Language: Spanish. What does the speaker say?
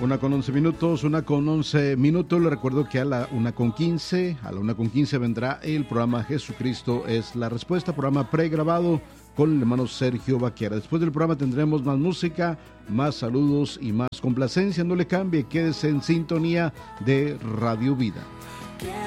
1:11, 1:11. Le recuerdo que a la 1:15 vendrá el programa Jesucristo es la Respuesta, programa pregrabado con el hermano Sergio Baquera. Después del programa tendremos más música, más saludos y más complacencia. No le cambie, quédese en sintonía de Radio Vida.